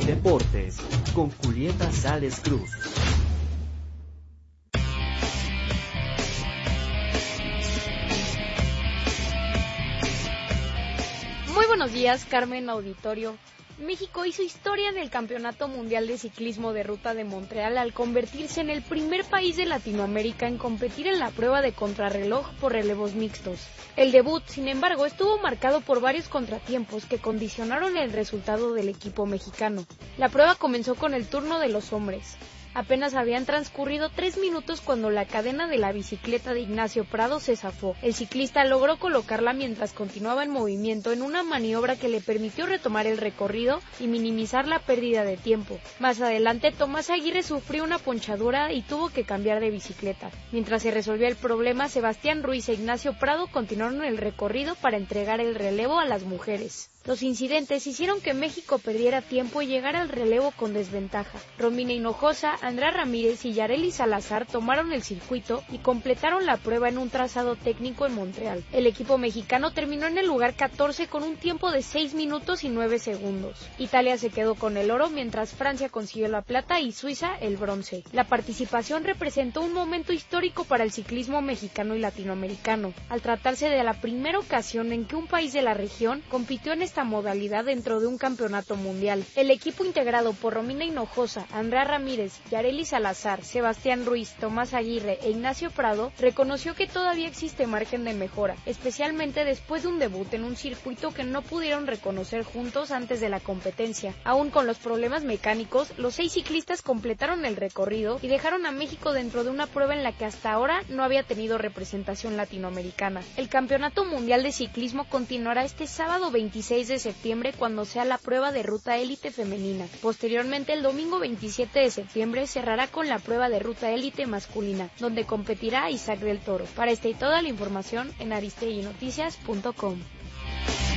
Deportes con Julieta Sales Cruz. Muy buenos días, Carmen Auditorio. México hizo historia en el Campeonato Mundial de Ciclismo de Ruta de Montreal al convertirse en el primer país de Latinoamérica en competir en la prueba de contrarreloj por relevos mixtos. El debut, sin embargo, estuvo marcado por varios contratiempos que condicionaron el resultado del equipo mexicano. La prueba comenzó con el turno de los hombres. Apenas habían transcurrido 3 minutos cuando la cadena de la bicicleta de Ignacio Prado se zafó. El ciclista logró colocarla mientras continuaba en movimiento en una maniobra que le permitió retomar el recorrido y minimizar la pérdida de tiempo. Más adelante, Tomás Aguirre sufrió una ponchadura y tuvo que cambiar de bicicleta. Mientras se resolvía el problema, Sebastián Ruiz e Ignacio Prado continuaron el recorrido para entregar el relevo a las mujeres. Los incidentes hicieron que México perdiera tiempo y llegara al relevo con desventaja. Romina Hinojosa, Andrea Ramírez y Yareli Salazar tomaron el circuito y completaron la prueba en un trazado técnico en Montreal. El equipo mexicano terminó en el lugar 14 con un tiempo de 6 minutos y 9 segundos. Italia se quedó con el oro mientras Francia consiguió la plata y Suiza el bronce. La participación representó un momento histórico para el ciclismo mexicano y latinoamericano, al tratarse de la primera ocasión en que un país de la región compitió en esta modalidad dentro de un campeonato mundial. El equipo integrado por Romina Hinojosa, Andrea Ramírez, Yareli Salazar, Sebastián Ruiz, Tomás Aguirre e Ignacio Prado reconoció que todavía existe margen de mejora, especialmente después de un debut en un circuito que no pudieron reconocer juntos antes de la competencia. Aún con los problemas mecánicos, los 6 ciclistas completaron el recorrido y dejaron a México dentro de una prueba en la que hasta ahora no había tenido representación latinoamericana. El Campeonato Mundial de Ciclismo continuará este sábado 26 de septiembre cuando sea la prueba de ruta élite femenina. Posteriormente, el domingo 27 de septiembre cerrará con la prueba de ruta élite masculina, donde competirá Isaac del Toro. Para esta y toda la información en aristeguinoticias.com.